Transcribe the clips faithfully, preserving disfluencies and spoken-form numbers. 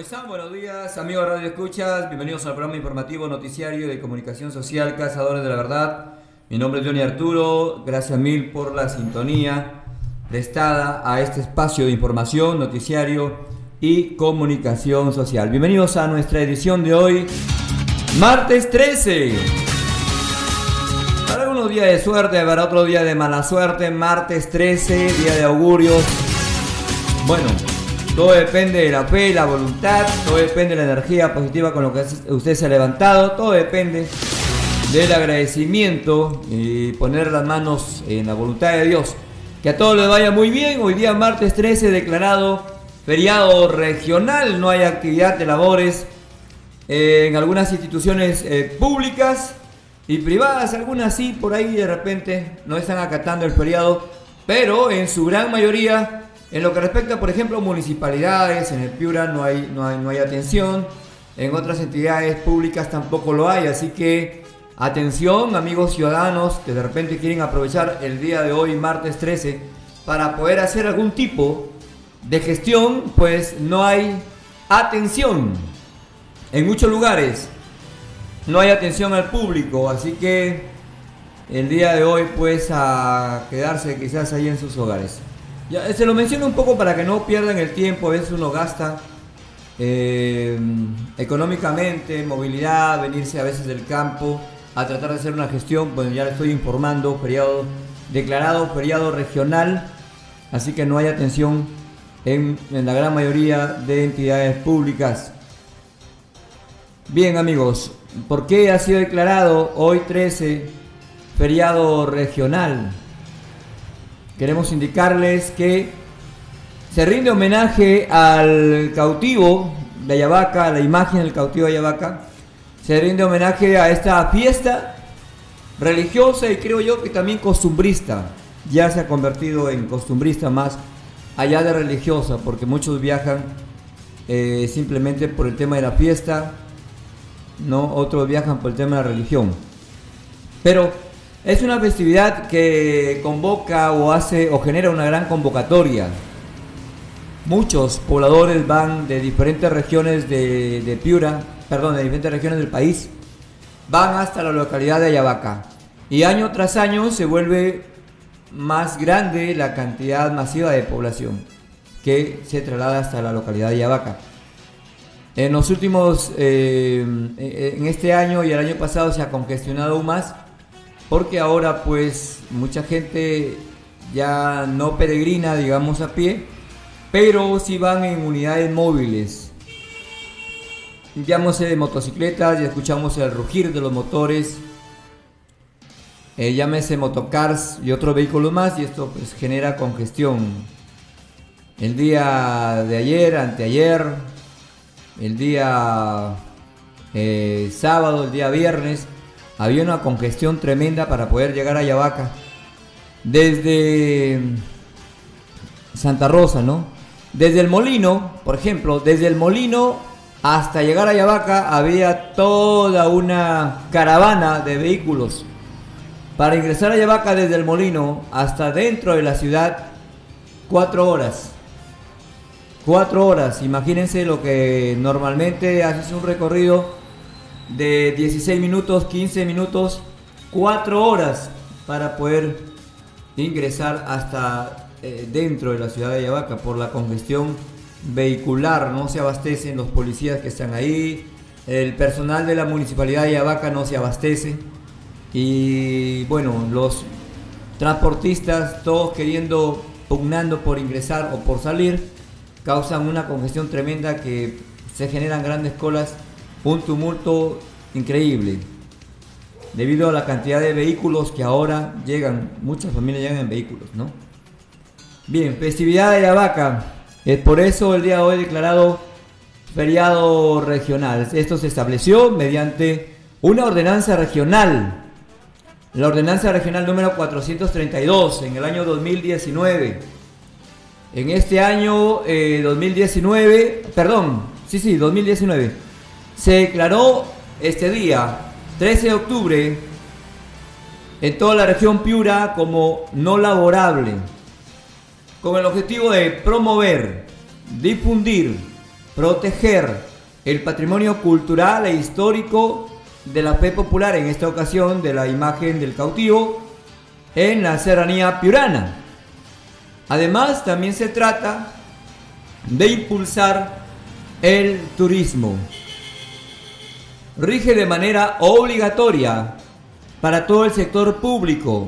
están? Buenos días, amigos Radio Escuchas. Bienvenidos al programa informativo noticiario de comunicación social Cazadores de la Verdad. Mi nombre es Johnny Arturo. Gracias mil por la sintonía prestada a este espacio de información, noticiario y comunicación social. Bienvenidos a nuestra edición de hoy, martes trece. Para algunos días de suerte, habrá otro día de mala suerte. Martes trece, día de augurios. Bueno, todo depende de la fe, la voluntad, todo depende de la energía positiva con lo que usted se ha levantado, todo depende del agradecimiento y poner las manos en la voluntad de Dios. Que a todos les vaya muy bien. Hoy día martes trece, declarado feriado regional, no hay actividad de labores eh, en algunas instituciones eh, públicas y privadas, algunas sí, por ahí de repente no están acatando el feriado, pero en su gran mayoría. En lo que respecta, por ejemplo, a municipalidades, en el Piura no hay, no hay, no hay atención, en otras entidades públicas tampoco lo hay, así que atención, amigos ciudadanos que de repente quieren aprovechar el día de hoy, martes trece, para poder hacer algún tipo de gestión, pues no hay atención. En muchos lugares no hay atención al público, así que el día de hoy pues a quedarse quizás ahí en sus hogares. Ya, se lo menciono un poco para que no pierdan el tiempo. A veces uno gasta eh, económicamente, movilidad, venirse a veces del campo a tratar de hacer una gestión. Bueno, ya le estoy informando, feriado declarado, feriado regional, así que no hay atención en, en la gran mayoría de entidades públicas. Bien, amigos, ¿por qué ha sido declarado hoy trece feriado regional? Queremos indicarles que se rinde homenaje al cautivo de Ayabaca, a la imagen del cautivo de Ayabaca. Se rinde homenaje a esta fiesta religiosa y creo yo que también costumbrista. Ya se ha convertido en costumbrista más allá de religiosa, porque muchos viajan eh, simplemente por el tema de la fiesta, ¿no? Otros viajan por el tema de la religión. Pero es una festividad que convoca o hace o genera una gran convocatoria. Muchos pobladores van de diferentes regiones de, de Piura, perdón, de diferentes regiones del país, van hasta la localidad de Ayabaca. Y año tras año se vuelve más grande la cantidad masiva de población que se traslada hasta la localidad de Ayabaca. En los últimos, eh, en este año y el año pasado se ha congestionado aún más, porque ahora pues mucha gente ya no peregrina, digamos, a pie, pero sí van en unidades móviles. Llámose de motocicletas y escuchamos el rugir de los motores, eh, llámese motocars y otros vehículos más, y esto pues genera congestión. El día de ayer, anteayer, el día eh, sábado, el día viernes, había una congestión tremenda para poder llegar a Ayabaca. Desde Santa Rosa, ¿no? Desde el Molino, por ejemplo, desde el Molino hasta llegar a Ayabaca había toda una caravana de vehículos. Para ingresar a Ayabaca desde el Molino hasta dentro de la ciudad, cuatro horas. Cuatro horas. Imagínense lo que normalmente haces un recorrido de dieciséis minutos, quince minutos, cuatro horas para poder ingresar hasta eh, dentro de la ciudad de Ayabaca por la congestión vehicular. No se abastecen los policías que están ahí, el personal de la municipalidad de Ayabaca no se abastece y bueno, los transportistas, todos queriendo, pugnando por ingresar o por salir, causan una congestión tremenda que se generan grandes colas. Un tumulto increíble debido a la cantidad de vehículos que ahora llegan. Muchas familias llegan en vehículos, ¿no? Bien, festividad de Ayabaca. Es por eso el día de hoy declarado feriado regional. Esto se estableció mediante una ordenanza regional, la ordenanza regional número cuatrocientos treinta y dos en el año dos mil diecinueve. En este año eh, dos mil diecinueve, perdón, sí, sí, dos mil diecinueve, se declaró este día, trece de octubre, en toda la región Piura como no laborable, con el objetivo de promover, difundir proteger el patrimonio cultural e histórico de la fe popular, en esta ocasión de la imagen del cautivo en la serranía piurana. Además, también se trata de impulsar el turismo. Rige de manera obligatoria para todo el sector público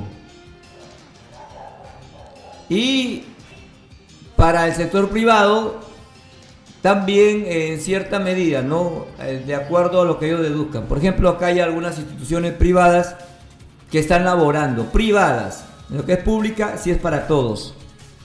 y para el sector privado también en cierta medida, ¿no? De acuerdo a lo que ellos deduzcan. Por ejemplo, acá hay algunas instituciones privadas que están laborando, privadas. En lo que es pública, sí es para todos.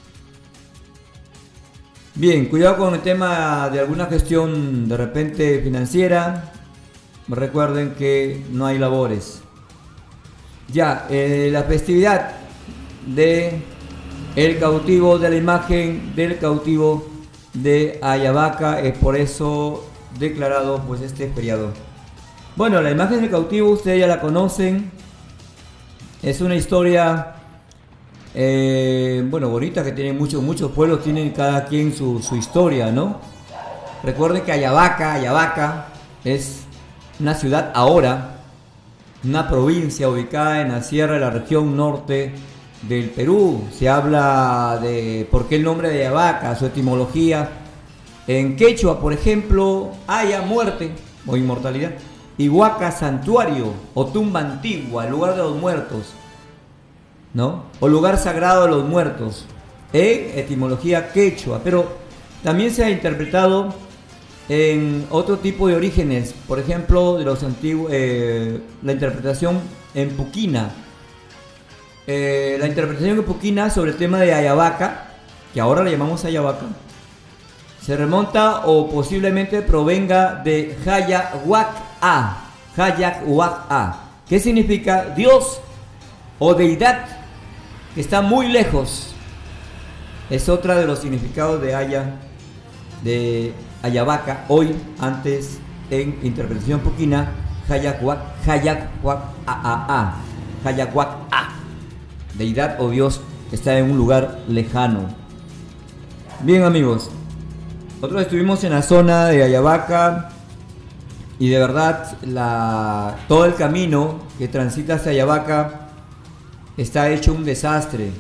Bien, cuidado con el tema de alguna gestión de repente financiera. Recuerden que no hay labores. Ya, eh, la festividad de el cautivo, de la imagen del cautivo de Ayabaca, es por eso declarado pues este feriado. Bueno, la imagen del cautivo ustedes ya la conocen. Es una historia eh, bueno, bonita, que tienen muchos, muchos pueblos, tienen cada quien su, su historia, ¿no? Recuerden que Ayabaca, Ayabaca es una ciudad ahora, una provincia ubicada en la sierra de la región norte del Perú. Se habla de por qué el nombre de Ayabaca, su etimología. En quechua, por ejemplo, Aya, muerte o inmortalidad, y Huaca, santuario o tumba antigua, lugar de los muertos, ¿no? O lugar sagrado de los muertos, en etimología quechua. Pero también se ha interpretado en otro tipo de orígenes, por ejemplo, de los antiguos, eh, la interpretación en Puquina. Eh, la interpretación en Puquina sobre el tema de Ayabaca, que ahora le llamamos Ayabaca, se remonta o posiblemente provenga de Hayahuac-A, Hayahuac-A, que significa Dios o deidad que está muy lejos. Es otra de los significados de Aya, de Ayabaca, hoy, antes en interpretación puquina, Hayahuac, Hayahuac-A, Hayahuac-A, deidad o Dios que está en un lugar lejano. Bien, amigos, nosotros estuvimos en la zona de Ayabaca y de verdad la, todo el camino que transita hacia Ayabaca está hecho un desastre,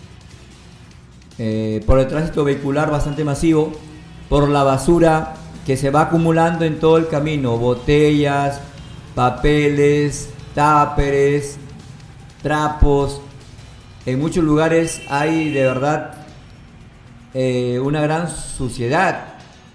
eh, por el tránsito vehicular bastante masivo, por la basura que se va acumulando en todo el camino, botellas, papeles, táperes, trapos. En muchos lugares hay de verdad eh, una gran suciedad,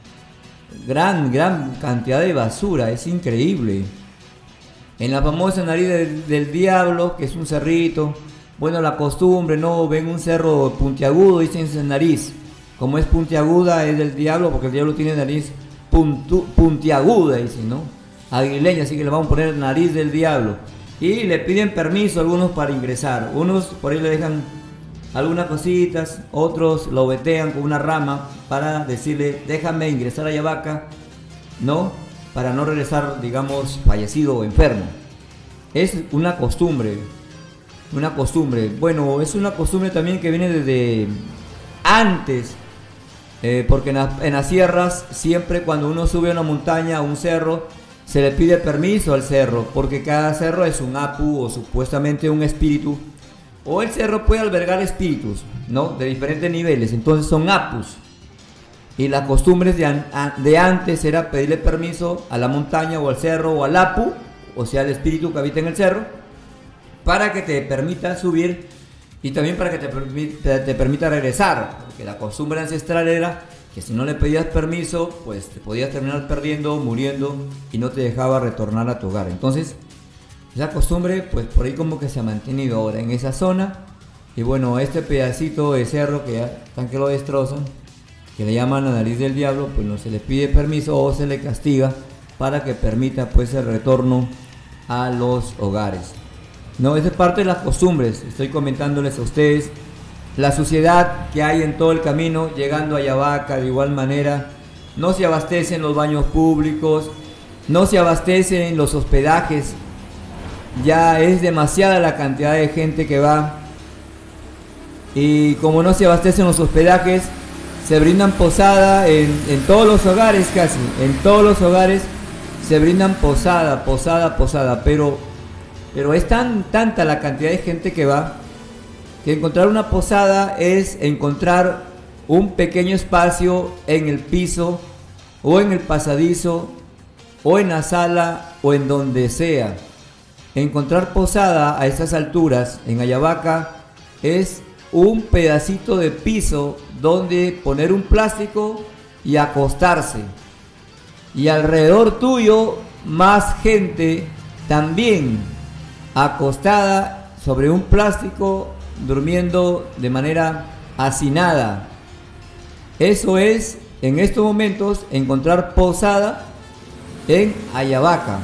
gran, gran cantidad de basura, es increíble. En la famosa nariz del, del diablo, que es un cerrito, bueno, la costumbre, ¿no? Ven un cerro puntiagudo, dicen es nariz. Como es puntiaguda, es del diablo, porque el diablo tiene nariz puntu, puntiaguda, dicen, ¿no? Aguileña, así que le vamos a poner nariz del diablo. Y le piden permiso a algunos para ingresar. Unos por ahí le dejan algunas cositas, otros lo vetean con una rama para decirle, déjame ingresar a Ayabaca, ¿no? Para no regresar, digamos, fallecido o enfermo. Es una costumbre, una costumbre. Bueno, es una costumbre también que viene desde antes, eh, porque en, la, en las sierras, siempre cuando uno sube a una montaña, a un cerro, se le pide permiso al cerro, porque cada cerro es un apu o supuestamente un espíritu, o el cerro puede albergar espíritus, ¿no? De diferentes niveles, entonces son apus. Y las costumbres de, an, de antes era pedirle permiso a la montaña o al cerro o al apu, o sea, al espíritu que habita en el cerro, para que te permita subir y también para que te, te, te permita regresar, porque la costumbre ancestral era que si no le pedías permiso, pues te podías terminar perdiendo, muriendo, y no te dejaba retornar a tu hogar. Entonces, esa costumbre, pues por ahí como que se ha mantenido ahora en esa zona. Y bueno, este pedacito de cerro que ya están que lo destrozan, que le llaman la nariz del diablo, pues no se le pide permiso o se le castiga para que permita pues el retorno a los hogares. No, esa es parte de las costumbres, estoy comentándoles a ustedes. La suciedad que hay en todo el camino, llegando a Ayabaca de igual manera. No se abastecen los baños públicos, no se abastecen los hospedajes. Ya es demasiada la cantidad de gente que va. Y como no se abastecen los hospedajes, se brindan posada en, en todos los hogares casi, en todos los hogares se brindan posada, posada, posada, pero, pero es tan tanta la cantidad de gente que va, que encontrar una posada es encontrar un pequeño espacio en el piso, o en el pasadizo, o en la sala, o en donde sea. Encontrar posada a estas alturas en Ayabaca es un pedacito de piso donde poner un plástico y acostarse. Y alrededor tuyo más gente también acostada sobre un plástico, durmiendo de manera hacinada. Eso es, en estos momentos, encontrar posada en Ayabaca.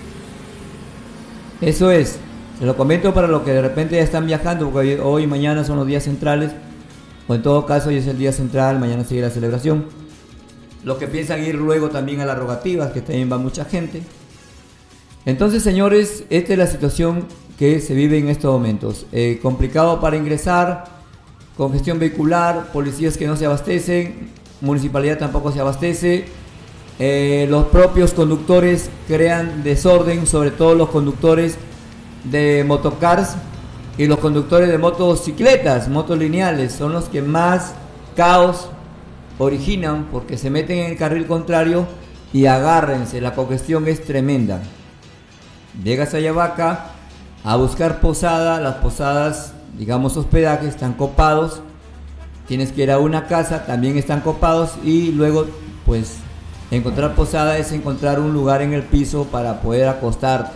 Eso es, se lo comento para los que de repente ya están viajando, porque hoy y mañana son los días centrales, o en todo caso hoy es el día central, mañana sigue la celebración. Los que piensan ir luego también a las rogativas, que también va mucha gente. Entonces, señores, esta es la situación que se vive en estos momentos. Eh, complicado para ingresar, congestión vehicular, policías que no se abastecen, municipalidad tampoco se abastece. Eh, los propios conductores crean desorden, sobre todo los conductores de motocars y los conductores de motocicletas, motos lineales, son los que más caos originan porque se meten en el carril contrario y agárrense, la congestión es tremenda. Llegas a Ayabaca a buscar posada, las posadas, digamos hospedaje, están copados, tienes que ir a una casa, también están copados, y luego pues encontrar posada es encontrar un lugar en el piso para poder acostarte.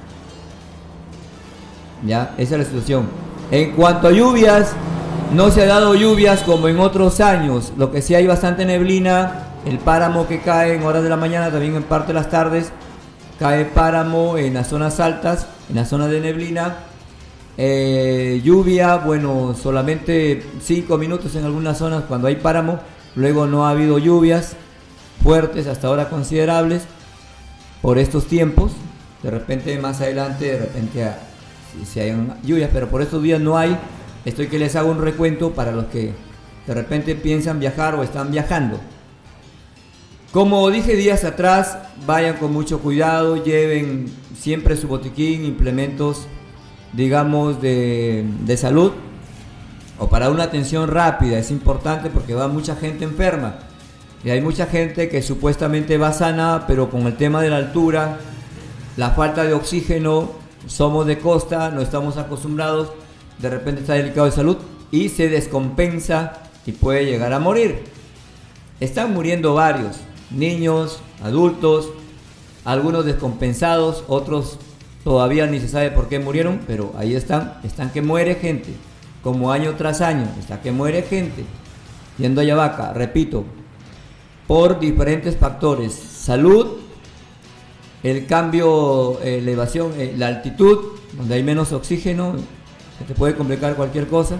Ya, esa es la situación. En cuanto a lluvias, no se ha dado lluvias como en otros años. Lo que sí hay bastante neblina, el páramo que cae en horas de la mañana, también en parte de las tardes, cae páramo en las zonas altas, en la zona de neblina. Eh, lluvia, bueno, solamente cinco minutos en algunas zonas cuando hay páramo. Luego no ha habido lluvias fuertes, hasta ahora considerables, por estos tiempos. De repente más adelante, de repente si, si hay lluvias, pero por estos días no hay. Estoy que les hago un recuento para los que de repente piensan viajar o están viajando. Como dije días atrás, vayan con mucho cuidado, lleven siempre su botiquín, implementos, digamos, de, de salud o para una atención rápida. Es importante porque va mucha gente enferma y hay mucha gente que supuestamente va sana, pero con el tema de la altura, la falta de oxígeno, somos de costa, no estamos acostumbrados, de repente está delicado de salud y se descompensa y puede llegar a morir. Están muriendo varios, niños, adultos, algunos descompensados, otros todavía ni se sabe por qué murieron, pero ahí están, están que muere gente, como año tras año, está que muere gente, yendo a Ayabaca, repito, por diferentes factores, salud, el cambio, elevación, la altitud, donde hay menos oxígeno, se te puede complicar cualquier cosa,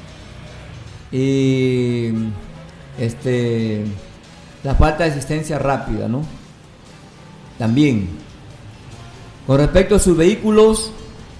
y este, la falta de asistencia rápida, ¿no? También. Con respecto a sus vehículos,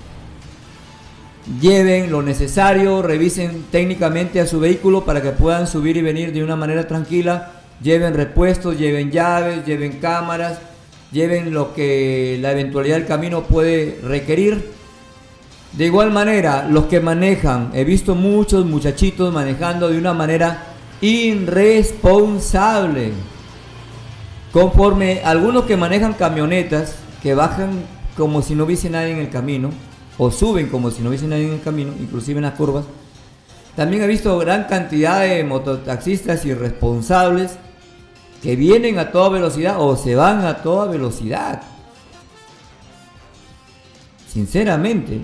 lleven lo necesario, revisen técnicamente a su vehículo para que puedan subir y venir de una manera tranquila. Lleven repuestos, lleven llaves, lleven cámaras, lleven lo que la eventualidad del camino puede requerir. De igual manera, los que manejan, he visto muchos muchachitos manejando de una manera irresponsable. Conforme algunos que manejan camionetas, que bajan como si no hubiese nadie en el camino, o suben como si no hubiese nadie en el camino, inclusive en las curvas. También he visto gran cantidad de mototaxistas irresponsables que vienen a toda velocidad o se van a toda velocidad. Sinceramente.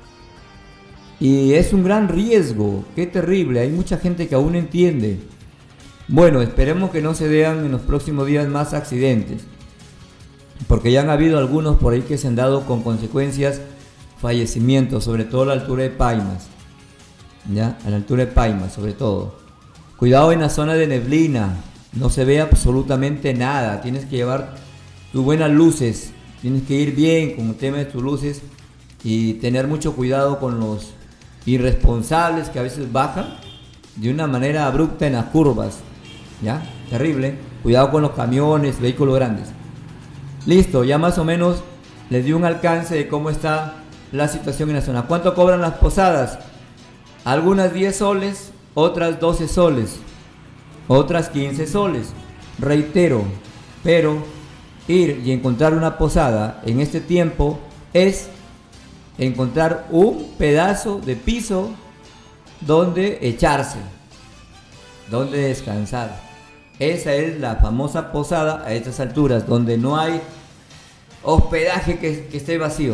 Y es un gran riesgo, qué terrible, hay mucha gente que aún no entiende. Bueno, esperemos que no se vean en los próximos días más accidentes, porque ya han habido algunos por ahí que se han dado con consecuencias, fallecimientos, sobre todo a la altura de Paimas, ya, a la altura de Paimas sobre todo. Cuidado en la zona de neblina, no se ve absolutamente nada, tienes que llevar tus buenas luces, tienes que ir bien con el tema de tus luces y tener mucho cuidado con los irresponsables que a veces bajan de una manera abrupta en las curvas. ¿Ya? Terrible. Cuidado con los camiones, vehículos grandes. Listo, ya más o menos les di un alcance de cómo está la situación en la zona. ¿Cuánto cobran las posadas? Algunas diez soles, otras doce soles, otras quince soles. Reitero, pero ir y encontrar una posada en este tiempo es encontrar un pedazo de piso donde echarse, donde descansar. Esa es la famosa posada a estas alturas, donde no hay hospedaje que, que esté vacío.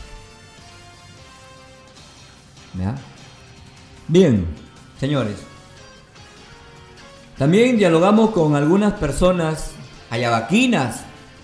¿Ya? Bien, señores. También dialogamos con algunas personas ayabaquinas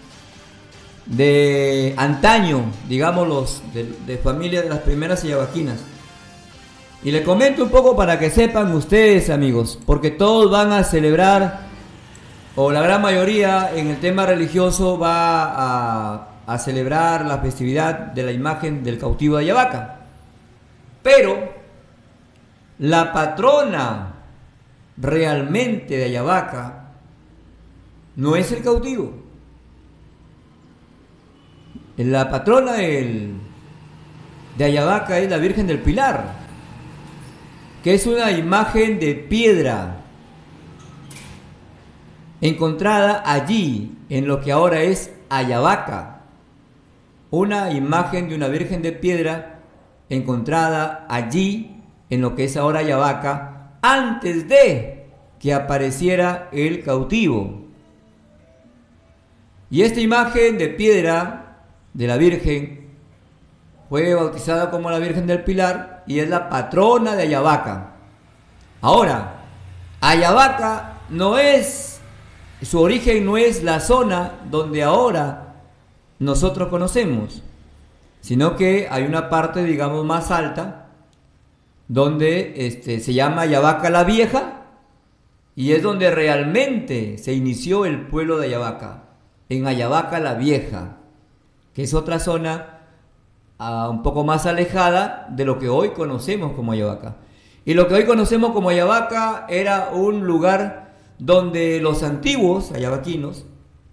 de antaño, digamos los de, de familia de las primeras ayabaquinas. Y les comento un poco para que sepan ustedes, amigos, porque todos van a celebrar, o la gran mayoría en el tema religioso va a, a celebrar la festividad de la imagen del cautivo de Ayabaca. Pero la patrona realmente de Ayabaca no es el cautivo. La patrona del, de Ayabaca es la Virgen del Pilar, que es una imagen de piedra encontrada allí en lo que ahora es Ayabaca. Una imagen de una Virgen de piedra encontrada allí en lo que es ahora Ayabaca, antes de que apareciera el cautivo. Y esta imagen de piedra de la Virgen fue bautizada como la Virgen del Pilar y es la patrona de Ayabaca. Ahora, Ayabaca no es, su origen no es la zona donde ahora nosotros conocemos, sino que hay una parte, digamos, más alta, donde este, se llama Ayabaca la Vieja, y es donde realmente se inició el pueblo de Ayabaca, en Ayabaca la Vieja, que es otra zona uh, un poco más alejada de lo que hoy conocemos como Ayabaca. Y lo que hoy conocemos como Ayabaca era un lugar donde los antiguos ayabaquinos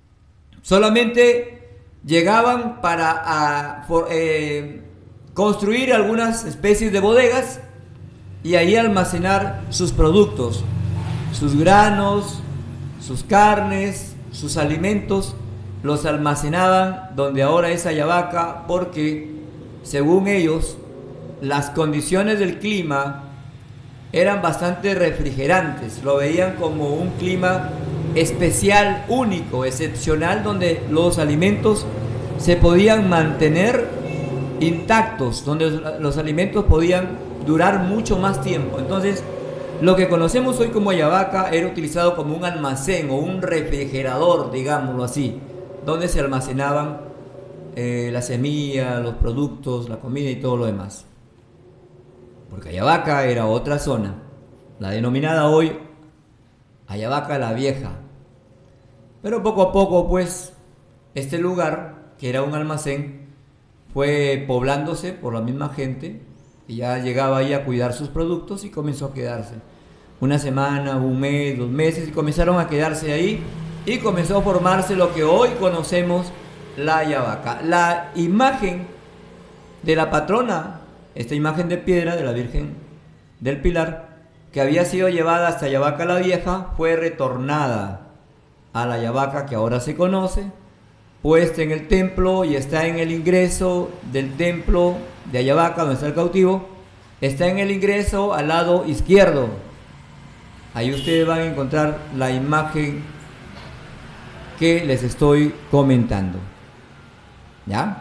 solamente llegaban para a, for, eh, construir algunas especies de bodegas y ahí almacenar sus productos, sus granos, sus carnes, sus alimentos, los almacenaban donde ahora es Ayabaca, porque según ellos las condiciones del clima eran bastante refrigerantes, lo veían como un clima especial, único, excepcional, donde los alimentos se podían mantener intactos, donde los alimentos podían durar mucho más tiempo. Entonces, lo que conocemos hoy como Ayabaca era utilizado como un almacén o un refrigerador, digámoslo así, donde se almacenaban eh, la semilla, los productos, la comida y todo lo demás. Porque Ayabaca era otra zona, la denominada hoy Ayabaca la Vieja. Pero poco a poco, pues, este lugar, que era un almacén, fue poblándose por la misma gente, y ya llegaba ahí a cuidar sus productos y comenzó a quedarse. Una semana, un mes, dos meses, y comenzaron a quedarse ahí, y comenzó a formarse lo que hoy conocemos la Ayabaca. La imagen de la patrona, esta imagen de piedra de la Virgen del Pilar, que había sido llevada hasta Ayabaca la Vieja, fue retornada a la Ayabaca que ahora se conoce, puesta en el templo, y está en el ingreso del templo de Ayabaca, donde está el cautivo. Está en el ingreso al lado izquierdo. Ahí ustedes van a encontrar la imagen que les estoy comentando. ¿Ya?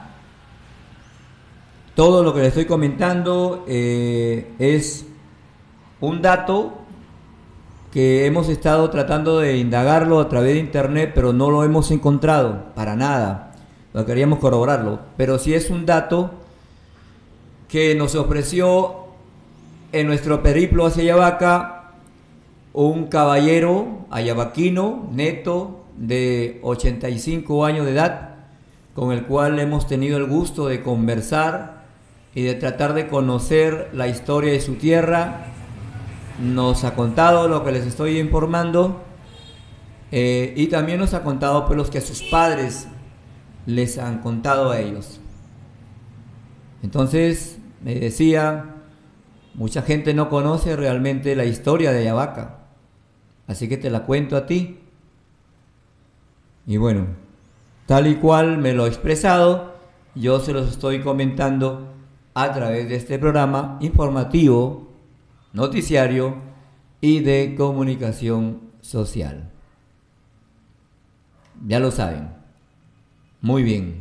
Todo lo que les estoy comentando eh, es un dato que hemos estado tratando de indagarlo a través de internet, pero no lo hemos encontrado para nada. Lo queríamos corroborarlo, pero sí es un dato que nos ofreció en nuestro periplo hacia Ayabaca un caballero ayabaquino neto de ochenta y cinco años de edad, con el cual hemos tenido el gusto de conversar y de tratar de conocer la historia de su tierra. Nos ha contado lo que les estoy informando, Eh, y también nos ha contado pues los que a sus padres les han contado a ellos. Entonces me decía, mucha gente no conoce realmente la historia de Ayabaca, así que te la cuento a ti. Y bueno, tal y cual me lo he expresado, yo se los estoy comentando a través de este programa informativo, noticiario y de comunicación social. Ya lo saben. Muy bien.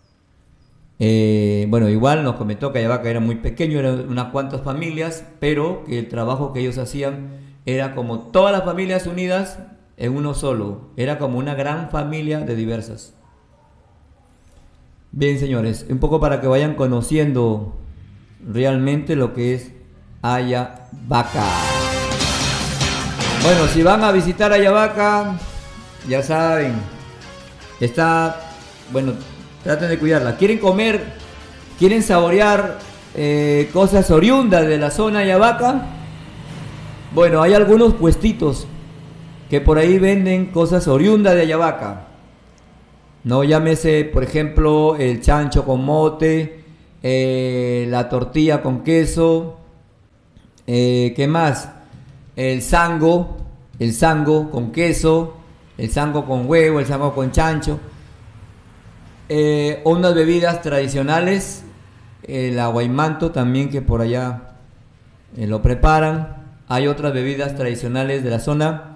Eh, bueno, igual nos comentó que Ayabaca era muy pequeño, eran unas cuantas familias, pero que el trabajo que ellos hacían era como todas las familias unidas en uno solo. Era como una gran familia de diversas. Bien, señores, un poco para que vayan conociendo realmente lo que es Ayabaca. Bueno, si van a visitar Ayabaca, ya saben, está, bueno, traten de cuidarla. ¿Quieren comer, quieren saborear eh, cosas oriundas de la zona Ayabaca? Bueno, hay algunos puestitos que por ahí venden cosas oriundas de Ayabaca. No, llámese, por ejemplo, el chancho con mote, eh, la tortilla con queso, eh, ¿qué más? El sango, el sango con queso, el sango con huevo, el sango con chancho. Eh, unas bebidas tradicionales, el aguaymanto también que por allá eh, lo preparan. Hay otras bebidas tradicionales de la zona.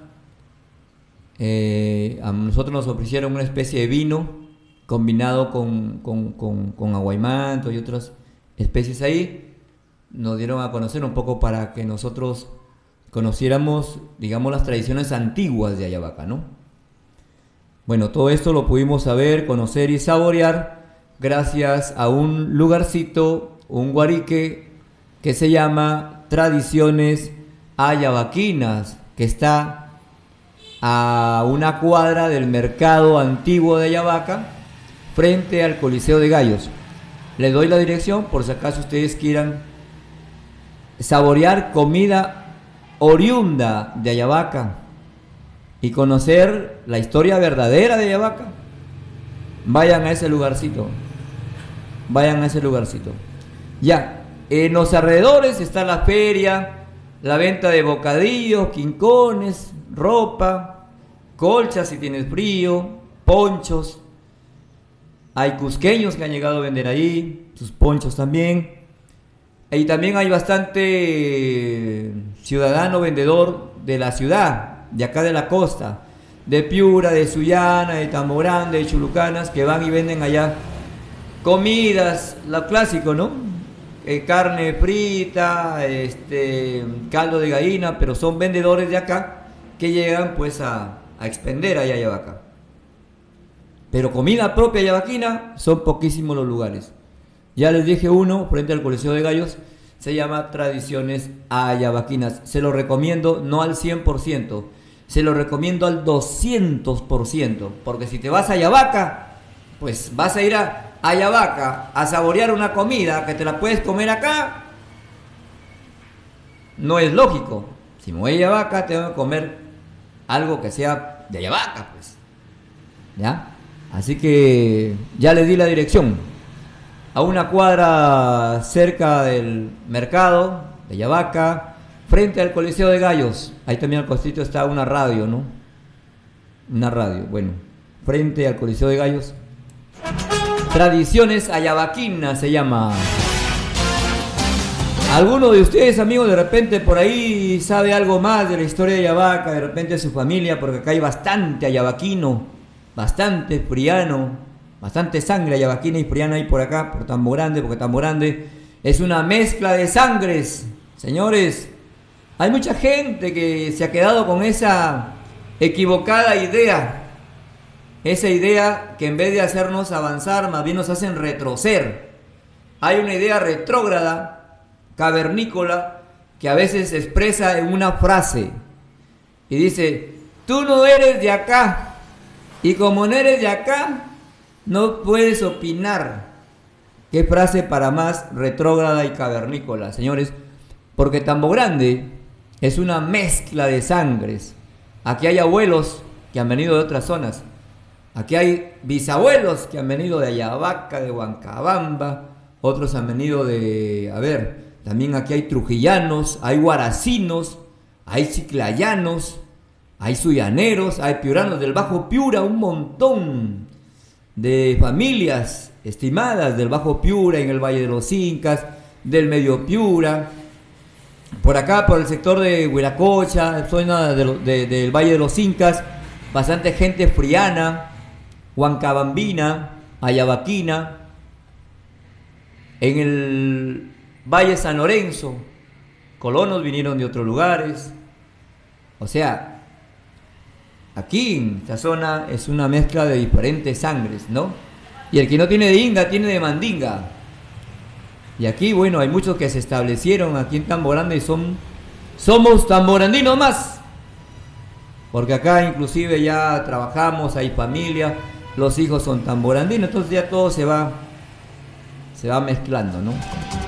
Eh, a nosotros nos ofrecieron una especie de vino combinado con, con, con, con aguaymanto y otras especies ahí. Nos dieron a conocer un poco para que nosotros conociéramos, digamos, las tradiciones antiguas de Ayabaca, ¿no? Bueno, todo esto lo pudimos saber, conocer y saborear gracias a un lugarcito, un guarique que se llama Tradiciones Ayabaquinas, que está a una cuadra del mercado antiguo de Ayabaca, frente al Coliseo de Gallos. Les doy la dirección por si acaso ustedes quieran saborear comida oriunda de Ayabaca y conocer la historia verdadera de Ayabaca. Vayan a ese lugarcito. Vayan a ese lugarcito. Ya, en los alrededores está la feria, la venta de bocadillos, quincones, ropa, colchas si tienes frío, ponchos. Hay cusqueños que han llegado a vender ahí, sus ponchos también. Y también hay bastante ciudadano vendedor de la ciudad, de acá de la costa, de Piura, de Sullana, de Tamborán, de Chulucanas, que van y venden allá comidas, lo clásico, ¿no? Eh, carne frita, este, caldo de gallina, pero son vendedores de acá que llegan pues a, a expender allá a Ayabaca. Pero comida propia ayabaquina son poquísimos los lugares. Ya les dije uno, frente al Coliseo de Gallos, se llama Tradiciones Ayabaquinas. Se lo recomiendo, no al cien por ciento, se lo recomiendo al doscientos por ciento, porque si te vas a Ayabaca, pues vas a ir a Ayabaca a saborear una comida que te la puedes comer acá. No es lógico. Si me voy a Ayabaca, tengo que comer algo que sea de Ayabaca, pues. ¿Ya? Así que ya les di la dirección. A una cuadra cerca del mercado de Ayabaca, frente al Coliseo de Gallos. Ahí también al costito está una radio, ¿no? Una radio, bueno. Frente al Coliseo de Gallos. Tradiciones Ayabaquinas se llama. ¿Alguno de ustedes, amigos, de repente por ahí sabe algo más de la historia de Ayabaca, de repente de su familia? Porque acá hay bastante ayabaquino, bastante friano, bastante sangre ayabaquina y friana hay por acá, por Tambo Grande, porque Tambo Grande es una mezcla de sangres. Señores, hay mucha gente que se ha quedado con esa equivocada idea. Esa idea que en vez de hacernos avanzar, más bien nos hacen retroceder. Hay una idea retrógrada, cavernícola, que a veces se expresa en una frase. Y dice, tú no eres de acá. Y como no eres de acá, no puedes opinar. Qué frase para más retrógrada y cavernícola, señores. Porque Tambo Grande es una mezcla de sangres. Aquí hay abuelos que han venido de otras zonas. Aquí hay bisabuelos que han venido de Ayabaca, de Huancabamba, otros han venido de, a ver, también aquí hay trujillanos, hay guaracinos, hay chiclayanos, hay suyaneros, hay piuranos del Bajo Piura, un montón de familias estimadas del Bajo Piura, en el Valle de los Incas, del Medio Piura, por acá, por el sector de Huiracocha, zona de lo, de, del Valle de los Incas, bastante gente friana, huancabambina, ayabaquina, en el Valle San Lorenzo, colonos vinieron de otros lugares, o sea, aquí en esta zona es una mezcla de diferentes sangres, ¿no? Y el que no tiene de inga, tiene de mandinga. Y aquí, bueno, hay muchos que se establecieron aquí en Tamboranda y son, somos tamborandinos más. Porque acá inclusive ya trabajamos, hay familia, los hijos son tamborandinos, entonces ya todo se va, se va mezclando, ¿no?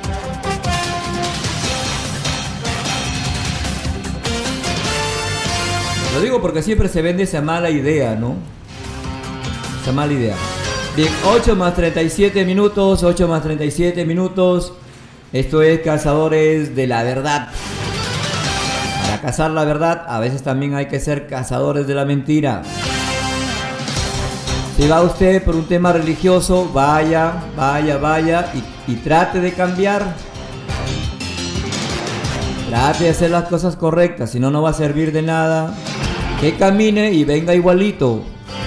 Lo digo porque siempre se vende esa mala idea, ¿no? Esa mala idea. Bien, ocho más treinta y siete minutos, ocho más treinta y siete minutos. Esto es Cazadores de la Verdad. Para cazar la verdad, a veces también hay que ser cazadores de la mentira. Si va usted por un tema religioso, vaya, vaya, vaya y, y trate de cambiar. Trate de hacer las cosas correctas, si no, no va a servir de nada. Que camine y venga igualito.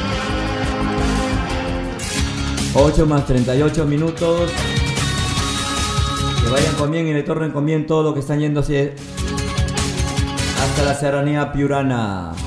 ocho más treinta y ocho minutos. Que vayan con bien y le tornen con bien todo lo que están yéndose hasta la serranía piurana.